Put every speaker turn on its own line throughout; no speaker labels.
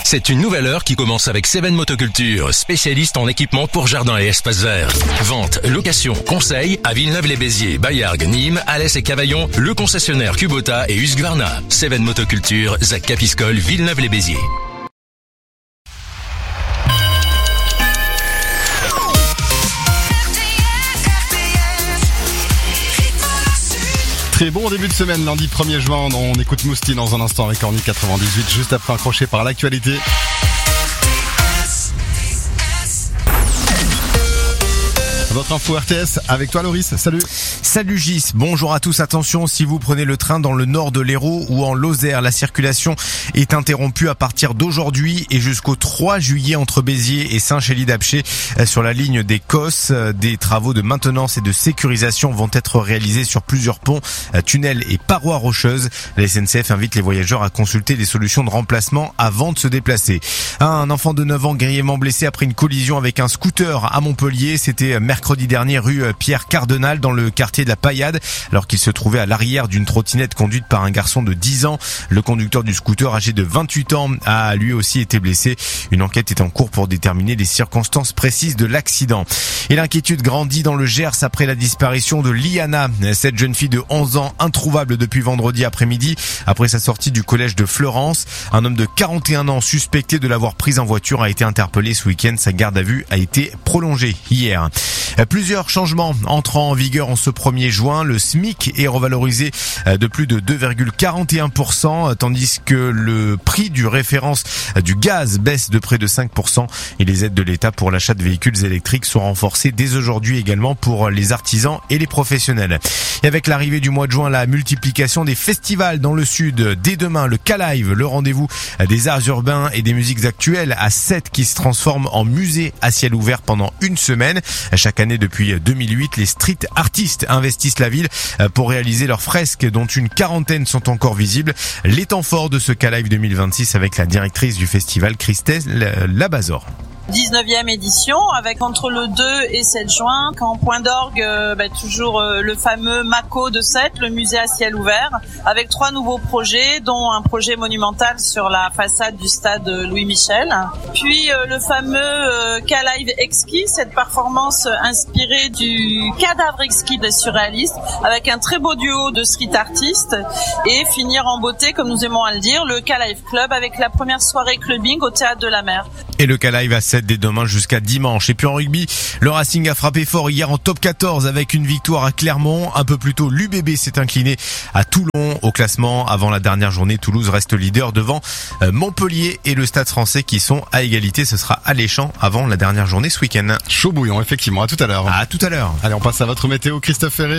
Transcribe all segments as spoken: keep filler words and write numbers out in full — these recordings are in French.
C'est une nouvelle heure qui commence avec Seven Motoculture, spécialiste en équipement pour jardin et espaces verts. Vente, location, conseil à Villeneuve-les-Béziers, Bayargues, Nîmes, Alès et Cavaillon, le concessionnaire Kubota et Husqvarna. Seven Motoculture, Zac Capiscol, Villeneuve-les-Béziers.
Très bon début de semaine, lundi premier juin, on écoute Mousti dans un instant avec Orny quatre-vingt-dix-huit, juste après un crochet par l'actualité. Votre info R T S avec toi Loris, salut.
Salut Gis, bonjour à tous, attention si vous prenez le train dans le nord de l'Hérault ou en Lozère, la circulation est interrompue à partir d'aujourd'hui et jusqu'au trois juillet entre Béziers et Saint-Chély-d'Apcher sur la ligne des Cosses. Des travaux de maintenance et de sécurisation vont être réalisés sur plusieurs ponts, tunnels et parois rocheuses. La S N C F invite les voyageurs à consulter des solutions de remplacement avant de se déplacer. Un enfant de neuf ans grièvement blessé après une collision avec un scooter à Montpellier, c'était mercredi Mercredi dernier, rue Pierre Cardenal, dans le quartier de la Paillade, alors qu'il se trouvait à l'arrière d'une trottinette conduite par un garçon de dix ans. Le conducteur du scooter, âgé de vingt-huit ans, a lui aussi été blessé. Une enquête est en cours pour déterminer les circonstances précises de l'accident. Et l'inquiétude grandit dans le Gers après la disparition de Liana, cette jeune fille de onze ans, introuvable depuis vendredi après-midi, après sa sortie du collège de Fleurance. Un homme de quarante et un ans, suspecté de l'avoir prise en voiture, a été interpellé ce week-end. Sa garde à vue a été prolongée hier. Plusieurs changements entrent en vigueur en ce premier juin. Le SMIC est revalorisé de plus de deux virgule quarante et un pour cent, tandis que le prix du référence du gaz baisse de près de cinq pour cent. Et les aides de l'État pour l'achat de véhicules électriques sont renforcées dès aujourd'hui également pour les artisans et les professionnels. Et avec l'arrivée du mois de juin, la multiplication des festivals dans le sud. Dès demain, le K-Live, le rendez-vous des arts urbains et des musiques actuelles à Sète, qui se transforme en musée à ciel ouvert pendant une semaine. Chaque année depuis deux mille huit, les street artistes investissent la ville pour réaliser leurs fresques, dont une quarantaine sont encore visibles. Les temps forts de ce K-Live deux mille vingt-six avec la directrice du festival, Christelle Labazor.
dix-neuvième édition avec entre le deux et sept juin, qu'en point d'orgue, euh, bah, toujours euh, le fameux Mako de Sète, le musée à ciel ouvert, avec trois nouveaux projets, dont un projet monumental sur la façade du stade Louis Michel. Puis euh, le fameux euh, K-Live exquis, cette performance inspirée du cadavre exquis des surréalistes, avec un très beau duo de street artistes, et finir en beauté, comme nous aimons à le dire, le K-Live Club avec la première soirée clubbing au Théâtre de la Mer.
Et le K-Live à Sète dès demain jusqu'à dimanche. Et puis en rugby, le Racing a frappé fort hier en top quatorze avec une victoire à Clermont. Un peu plus tôt, l'U B B s'est incliné à Toulon au classement. Avant la dernière journée, Toulouse reste leader devant Montpellier et le Stade Français qui sont à égalité. Ce sera alléchant avant la dernière journée ce week-end.
Chaud bouillon, effectivement. À tout à l'heure.
À tout à l'heure.
Allez, on passe à votre météo, Christophe Ferré.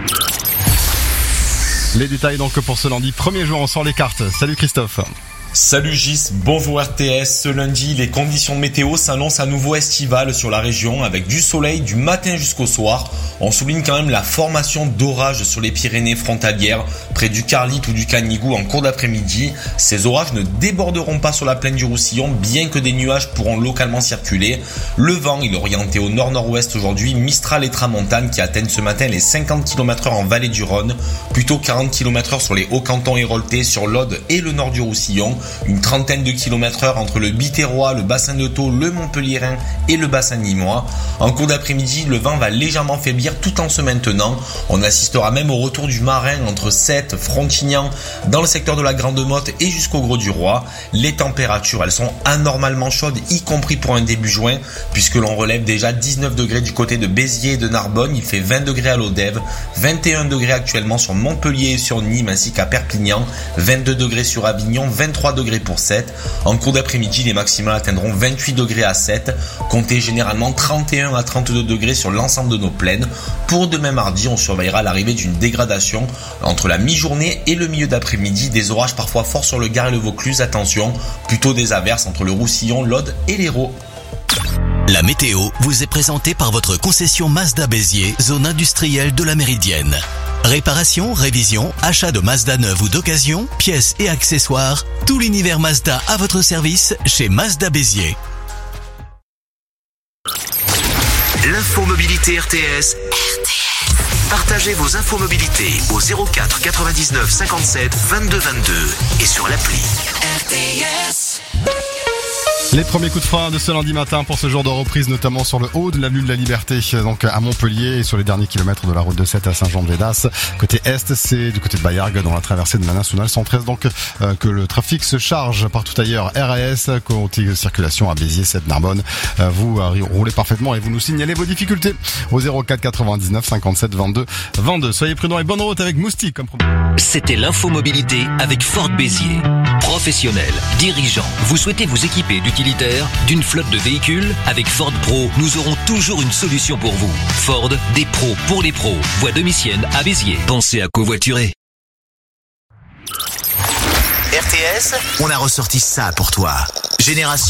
Les détails donc pour ce lundi premier jour, on sort les cartes. Salut Christophe.
Salut Gis, bonjour R T S. Ce lundi, les conditions météo s'annoncent à nouveau estivales sur la région avec du soleil du matin jusqu'au soir. On souligne quand même la formation d'orages sur les Pyrénées frontalières, près du Carlit ou du Canigou en cours d'après-midi. Ces orages ne déborderont pas sur la plaine du Roussillon, bien que des nuages pourront localement circuler. Le vent, il est orienté au nord-nord-ouest aujourd'hui, Mistral et Tramontane qui atteignent ce matin les cinquante kilomètres heure en vallée du Rhône, plutôt quarante kilomètres heure sur les Hauts-Cantons héroltais, sur l'Aude et le nord du Roussillon. Une trentaine de kilomètres heure entre le Biterrois, le bassin de Thau, le Montpellierin et le bassin nîmois. En cours d'après-midi, le vent va légèrement faiblir tout en se maintenant. On assistera même au retour du marin entre Sète, Frontignan, dans le secteur de la Grande Motte et jusqu'au Gros du Roi. Les températures, elles sont anormalement chaudes, y compris pour un début juin, puisque l'on relève déjà dix-neuf degrés du côté de Béziers et de Narbonne. Il fait vingt degrés à Lodève, vingt et un degrés actuellement sur Montpellier et sur Nîmes ainsi qu'à Perpignan, vingt-deux degrés sur Avignon, vingt-trois degrés pour Sète. En cours d'après-midi, les maximales atteindront vingt-huit degrés à Sète. Comptez généralement trente et un à trente-deux degrés sur l'ensemble de nos plaines. Pour demain mardi, on surveillera l'arrivée d'une dégradation entre la mi-journée et le milieu d'après-midi. Des orages parfois forts sur le Gard et le Vaucluse. Attention, plutôt des averses entre le Roussillon, l'Aude et l'Hérault.
La météo vous est présentée par votre concession Mazda Béziers, zone industrielle de la Méridienne. Réparation, révision, achat de Mazda neuve ou d'occasion, pièces et accessoires, tout l'univers Mazda à votre service chez Mazda Béziers.
L'infomobilité R T S. R T S. Partagez vos infomobilités au zéro quatre quatre-vingt-dix-neuf cinquante-sept vingt-deux vingt-deux et sur l'appli. R T S.
Les premiers coups de frein de ce lundi matin pour ce jour de reprise, notamment sur le haut de l'avenue de la Liberté, donc à Montpellier, et sur les derniers kilomètres de la route de Sète à Saint-Jean-de-Védas. Côté est, c'est du côté de Bayargues, dans la traversée de la nationale cent treize, donc euh, que le trafic se charge. Partout ailleurs, R A S, côté circulation à Béziers, Sète, Narbonne. Euh, vous euh, roulez parfaitement et vous nous signalez vos difficultés au zéro quatre quatre-vingt-dix-neuf cinquante-sept vingt-deux vingt-deux. Soyez prudents et bonne route avec Moustique comme promis.
C'était l'infomobilité avec Ford Béziers. Professionnel, dirigeant, vous souhaitez vous équiper d'utilitaires, d'une flotte de véhicules? Avec Ford Pro, nous aurons toujours une solution pour vous. Ford, des pros pour les pros. Voie Domitienne à Béziers. Pensez à covoiturer. R T S, on a ressorti ça pour toi. Génération